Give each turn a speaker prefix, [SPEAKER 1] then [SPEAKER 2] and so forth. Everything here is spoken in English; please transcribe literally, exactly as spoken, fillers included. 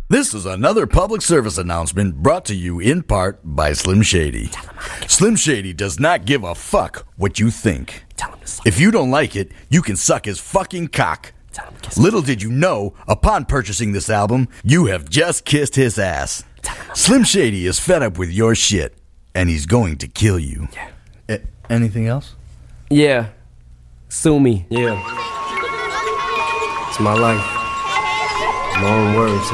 [SPEAKER 1] This is another public service announcement brought to you in part by Slim Shady. Slim Shady does not give a fuck what you think. If you don't like it, you can suck his fucking cock. Little did you know, upon purchasing this album, you have just kissed his ass. Slim Shady is fed up with your shit, and he's going to kill you. Yeah. A- anything else?
[SPEAKER 2] Yeah. Sue me. Yeah. It's my life. My own words.